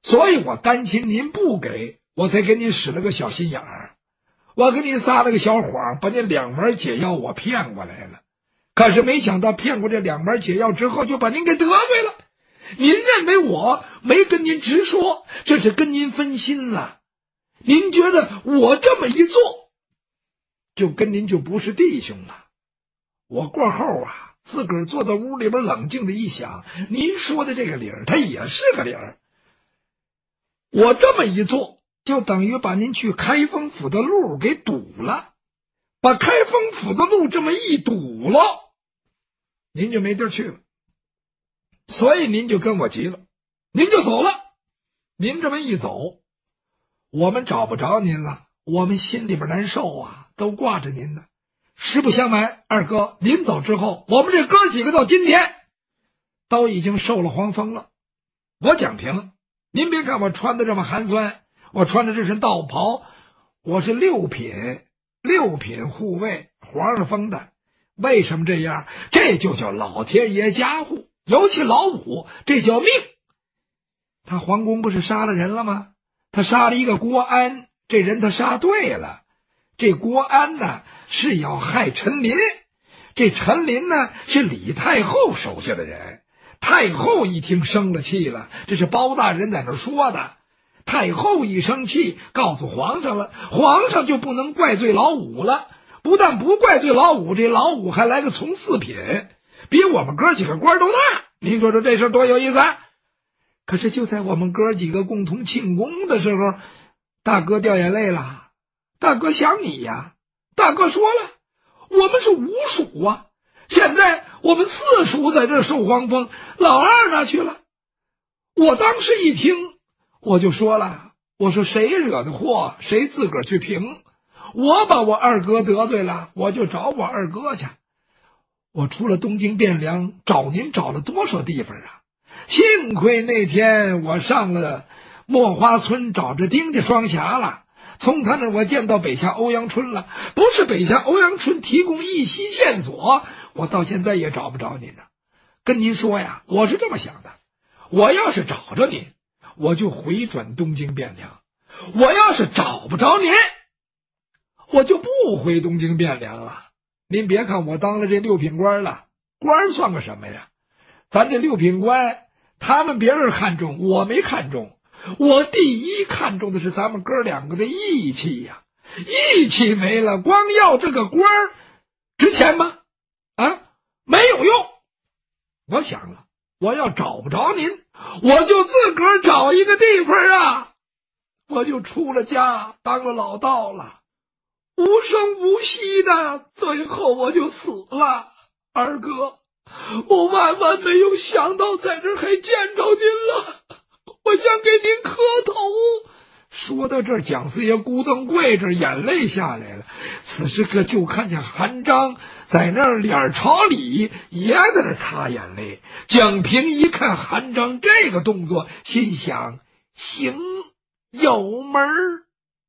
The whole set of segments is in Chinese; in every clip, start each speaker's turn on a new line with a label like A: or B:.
A: 所以我担心您不给，我才给您使了个小心眼儿，我给您撒了个小谎，把那2丸解药我骗过来了。可是没想到骗过这2丸解药之后，就把您给得罪了。您认为我没跟您直说，这是跟您分心了。您觉得我这么一做，就跟您就不是弟兄了。我过后啊，自个儿坐到屋里边冷静的一想，您说的这个理儿，它也是个理儿。我这么一做，就等于把您去开封府的路给堵了，把开封府的路这么一堵了，您就没地儿去了。所以您就跟我急了，您就走了。您这么一走，我们找不着您了，我们心里边难受啊，都挂着您呢。实不相瞒，二哥，临走之后，我们这哥几个到今天都已经受了黄风了。我讲评，您别看我穿的这么寒酸，我穿的这身道袍，我是六品护卫，皇上封的。为什么这样？这就叫老天爷加护，尤其老五，这叫命。他皇宫不是杀了人了吗？他杀了一个郭安，这人他杀对了。这郭安呢是要害陈琳，这陈琳呢是李太后手下的人。太后一听生了气了，这是包大人在那说的。太后一生气，告诉皇上了，皇上就不能怪罪老五了。不但不怪罪老五，这老五还来个从4品，比我们哥几个官都大。您说说这事多有意思啊！可是就在我们哥几个共同庆功的时候，大哥掉眼泪了。大哥想你呀，大哥说了，我们是5属啊，现在我们4属在这受黄风，老二哪去了？我当时一听，我就说了，我说谁惹的祸，谁自个儿去评。我把我二哥得罪了，我就找我二哥去。我除了东京汴梁，找您找了多少地方啊？幸亏那天我上了墨花村找着丁家双侠了，从他那我见到北下欧阳春了，不是北下欧阳春提供一息线索，我到现在也找不着您呢。跟您说呀，我是这么想的，我要是找着您，我就回转东京汴梁；我要是找不着您，我就不回东京汴梁了。您别看我当了这6品官了，官算个什么呀？咱这6品官，他们别人看重，我没看重。我第一看重的是咱们哥2个的义气呀，义气没了，光要这个官值钱吗？啊，没有用。我想了，我要找不着您，我就自个儿找一个地方啊，我就出了家，当了老道了，无声无息的，最后我就死了。二哥，我万万没有想到在这儿还见着您了，我想给您磕头。说到这儿，蒋四爷咕噔跪着，眼泪下来了。此时可就看见韩章在那儿脸朝里，也在那儿擦眼泪。蒋平一看韩章这个动作，心想行有门儿。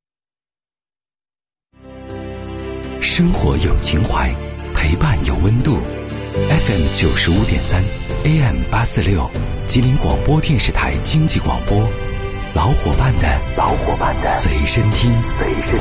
B: 生活有情怀，陪伴有温度。FM 95.3 AM 846，吉林广播电视台经济广播，老伙伴的随身听。